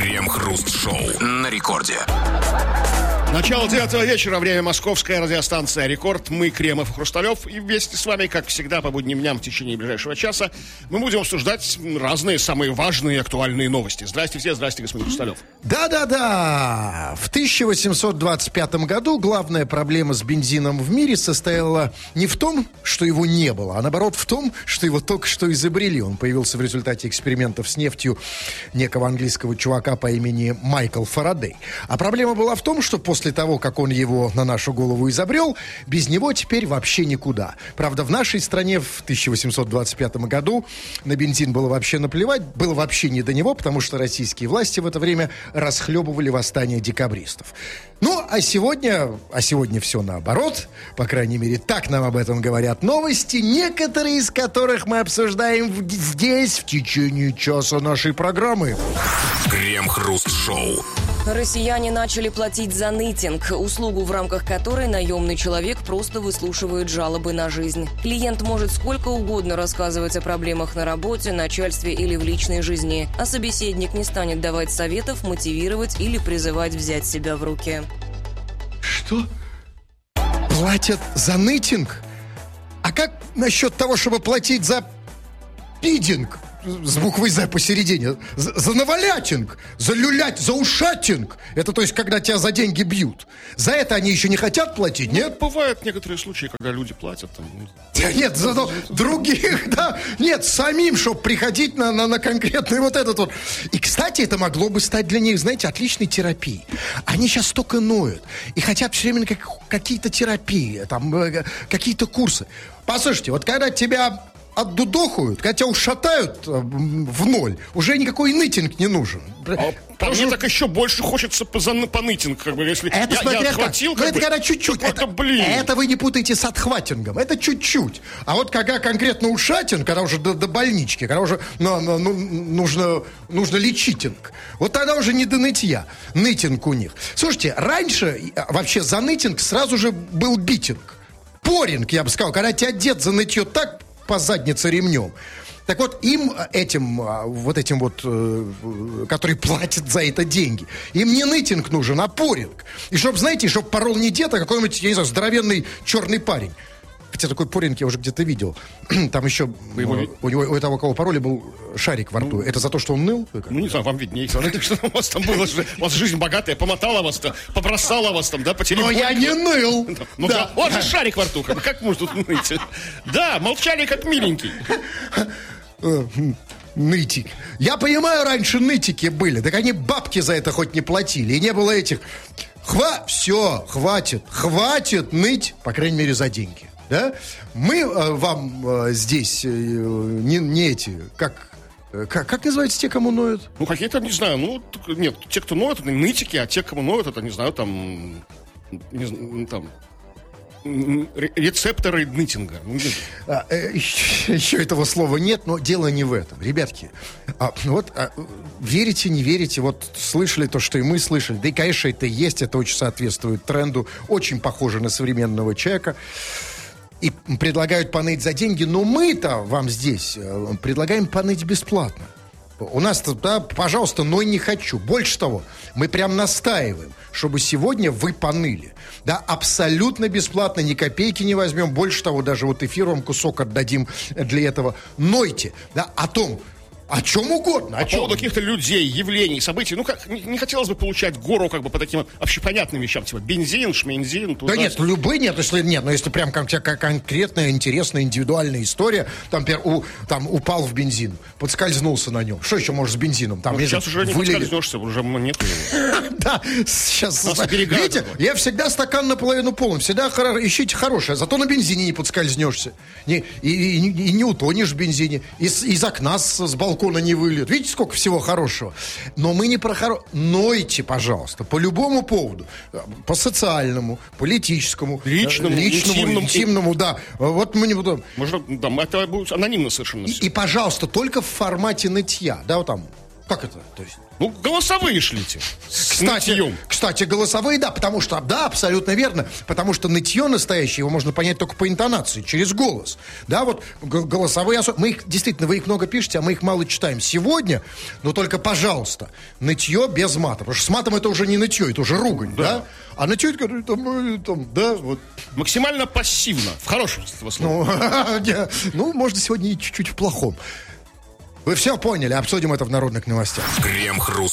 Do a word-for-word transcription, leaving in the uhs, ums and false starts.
Крем-хруст-шоу на рекорде. Начало девятого вечера, время московская радиостанция «Рекорд». Мы, Кремов и Хрусталев, и вместе с вами, как всегда, по будним дням в течение ближайшего часа мы будем обсуждать разные, самые важные и актуальные новости. Здрасте все, здрасте, господин Хрусталев. Да-да-да! В тысяча восемьсот двадцать пятом году главная проблема с бензином в мире состояла не в том, что его не было, а наоборот в том, что его только что изобрели. Он появился в результате экспериментов с нефтью некого английского чувака по имени Майкл Фарадей. А проблема была в том, что после После того, как он его на нашу голову изобрел, без него теперь вообще никуда. Правда, в нашей стране в тысяча восемьсот двадцать пятом году на бензин было вообще наплевать, было вообще не до него, потому что российские власти в это время расхлебывали восстание декабристов. Ну, а сегодня, а сегодня все наоборот, по крайней мере, так нам об этом говорят новости, некоторые из которых мы обсуждаем в- здесь в течение часа нашей программы. Крем-хруст-шоу. Россияне начали платить за нытинг, услугу, в рамках которой наемный человек просто выслушивает жалобы на жизнь. Клиент может сколько угодно рассказывать о проблемах на работе, начальстве или в личной жизни, а собеседник не станет давать советов, мотивировать или призывать взять себя в руки. Что? Платят за нытинг? А как насчет того, чтобы платить за пидинг? С буквой «З» посередине. За, за навалятинг, за люлять, за ушатинг. Это то есть, когда тебя за деньги бьют. За это они еще не хотят платить, нет? Бывают некоторые случаи, когда люди платят. Там, ну... Нет, за других, да. Нет, самим, чтобы приходить на, на, на конкретный вот этот вот. И, кстати, это могло бы стать для них, знаете, отличной терапией. Они сейчас столько ноют. И хотят все время как, какие-то терапии, там, какие-то курсы. Послушайте, вот когда тебя... отдудохают, когда тебя ушатают в ноль, уже никакой нытинг не нужен. А, по мне так еще больше хочется по, по нытинг, как бы, если это, я, смотря я отхватил, как. как Ну, это когда чуть-чуть. Это, блин. это вы не путаете с отхватингом, это чуть-чуть. А вот когда конкретно ушатинг, когда уже до, до больнички, когда уже ну, ну, ну, нужно, нужно лечитинг, вот тогда уже не до нытья. Нытинг у них. Слушайте, раньше вообще за нытинг сразу же был битинг. Поринг, я бы сказал, когда тебя дед за нытье так по заднице ремнем. Так вот, им, этим, вот этим вот, которые платят за это деньги, им не нытинг нужен, а поринг. И чтоб, знаете, чтоб порол не дед, а какой-нибудь, я не знаю, здоровенный черный парень. Хотя такой поринг я уже где-то видел. Там еще у, него, у этого, кого пароли, был шарик во рту. Ну, это за то, что он ныл? Ну, не знаю, вам виднее. Что у вас там было? У вас жизнь богатая, помотала вас-то, побросала вас там, да, по телефону. Но я не ныл. Ну, да. Вот же шарик во рту, как, как можно тут ныть? Да, молчали как миленький. Нытик. Я понимаю, раньше нытики были. Так они бабки за это хоть не платили. И не было этих... Хва... Все, хватит. Хватит ныть, по крайней мере, за деньги. Да? Мы э, вам э, здесь э, не, не эти, как, э, как, как называются те, кому ноют? Ну, какие-то, не знаю, ну, нет, те, кто ноют, это нытики, а те, кому ноют, это, не знаю, там, не знаю, там, рецепторы нытинга. А, э, еще, еще этого слова нет, но дело не в этом. Ребятки, а, вот а, верите, не верите, вот слышали то, что и мы слышали. Да и, конечно, это есть, это очень соответствует тренду, очень похоже на современного человека. И предлагают поныть за деньги, но мы-то вам здесь предлагаем поныть бесплатно. У нас-то, да, пожалуйста, ной не хочу. Больше того, мы прям настаиваем, чтобы сегодня вы поныли. Да, абсолютно бесплатно, ни копейки не возьмем. Больше того, даже вот эфир вам кусок отдадим для этого. Нойте, да, о том, о чем угодно. О, о поводу каких-то людей, явлений, событий. Ну, как, не, не хотелось бы получать гору как бы по таким общепонятным вещам, типа бензин, шмензин. Туда. Да нет, любые нет, если нет, но если прям как, как конкретная, интересная, индивидуальная история, там, например, у, там упал в бензин, подскользнулся на нем. Что еще можешь с бензином? Там, ну, сейчас уже не подскользнешься, уже нет его. Да, сейчас. Видите, я всегда стакан наполовину полон, всегда ищите хорошее, зато на бензине не подскользнешься, и не утонешь в бензине, из окна с балкона не выльет. Видите, сколько всего хорошего? Но мы не про хорошее. Нойте, пожалуйста, по любому поводу. По социальному, политическому, личному, личному интимному, интимному, да. Вот мы не будем... Можно, да, это будет анонимно совершенно. И, и, пожалуйста, только в формате нытья. Да, вот там Как это? То есть... Ну, голосовые шлите. Кстати, кстати, голосовые, да, потому что, да, абсолютно верно, потому что нытье настоящее, его можно понять только по интонации, через голос. Да, вот г- голосовые, мы их, действительно, вы их много пишете, а мы их мало читаем. Сегодня, но только, пожалуйста, нытье без мата, потому что с матом это уже не нытье, это уже ругань, да? да? А нытье, это там, там, да, вот. Максимально пассивно, в хорошем смысле. Ну, ну, можно сегодня и чуть-чуть в плохом. Вы все поняли, обсудим это в народных новостях. Крем-хруст.